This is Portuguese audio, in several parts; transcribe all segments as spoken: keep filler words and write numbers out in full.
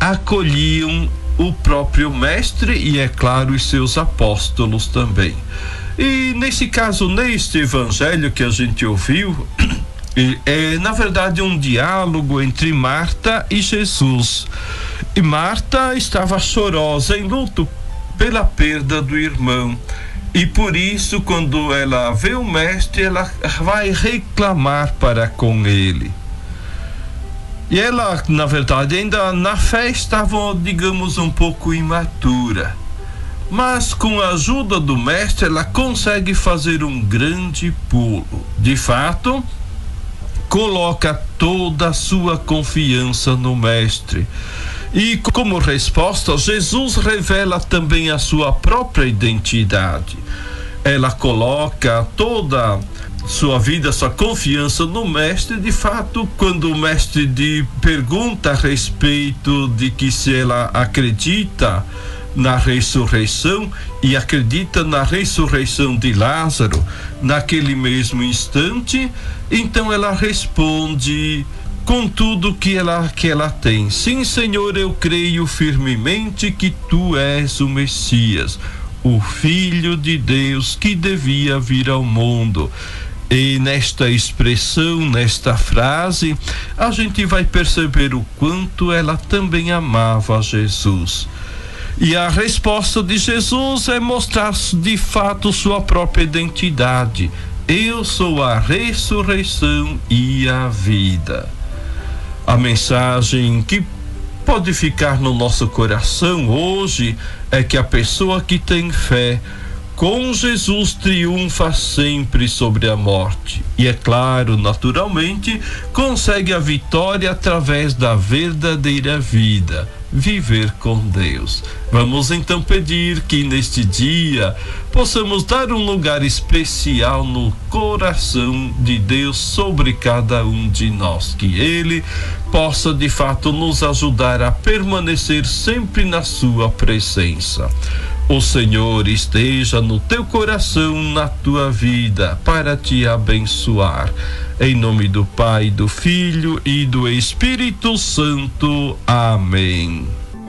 acolhiam o próprio mestre e, é claro, os seus apóstolos também. E nesse caso, neste evangelho que a gente ouviu, é na verdade um diálogo entre Marta e Jesus. E Marta estava chorosa, em luto pela perda do irmão. E por isso, quando ela vê o mestre, ela vai reclamar para com ele. E ela, na verdade, ainda na fé estava, digamos, um pouco imatura. Mas com a ajuda do mestre, ela consegue fazer um grande pulo. De fato, coloca toda a sua confiança no mestre. E como resposta, Jesus revela também a sua própria identidade. Ela coloca toda sua vida, sua confiança no mestre. De fato, quando o mestre de pergunta a respeito de que se ela acredita na ressurreição e acredita na ressurreição de Lázaro, naquele mesmo instante, então ela responde com tudo que ela, que ela tem: sim, Senhor, eu creio firmemente que tu és o Messias, o Filho de Deus que devia vir ao mundo. E nesta expressão, nesta frase, a gente vai perceber o quanto ela também amava Jesus. E a resposta de Jesus é mostrar de fato sua própria identidade: eu sou a ressurreição e a vida. A mensagem que pode ficar no nosso coração hoje é que a pessoa que tem fé com Jesus triunfa sempre sobre a morte. E é claro, naturalmente, consegue a vitória através da verdadeira vida, viver com Deus. Vamos então pedir que neste dia possamos dar um lugar especial no coração de Deus sobre cada um de nós, que Ele possa de fato nos ajudar a permanecer sempre na sua presença. O Senhor esteja no teu coração, na tua vida, para te abençoar. Em nome do Pai, do Filho e do Espírito Santo. Amém.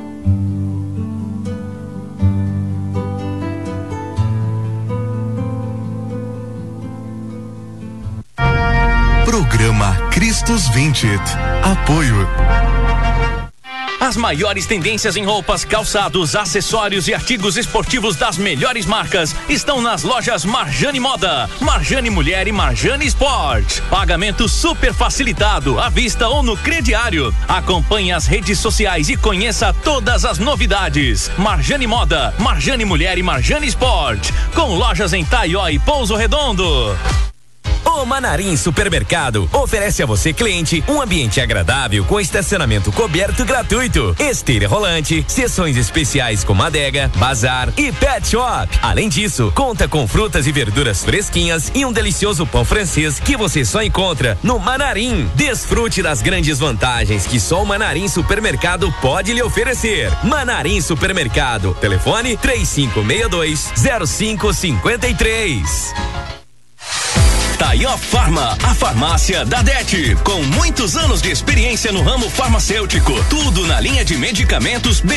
Programa Cristos Vincit. Apoio. As maiores tendências em roupas, calçados, acessórios e artigos esportivos das melhores marcas estão nas lojas Marjane Moda, Marjane Mulher e Marjane Sport. Pagamento super facilitado, à vista ou no crediário. Acompanhe as redes sociais e conheça todas as novidades. Marjane Moda, Marjane Mulher e Marjane Sport, com lojas em Taió e Pouso Redondo. O Manarim Supermercado oferece a você, cliente, um ambiente agradável com estacionamento coberto gratuito, esteira rolante, sessões especiais como adega, bazar e pet shop. Além disso, conta com frutas e verduras fresquinhas e um delicioso pão francês que você só encontra no Manarim. Desfrute das grandes vantagens que só o Manarim Supermercado pode lhe oferecer. Manarim Supermercado. Telefone três cinco seis dois, zero cinco cinco três. Taió Farma, a farmácia da D E T, com muitos anos de experiência no ramo farmacêutico, tudo na linha de medicamentos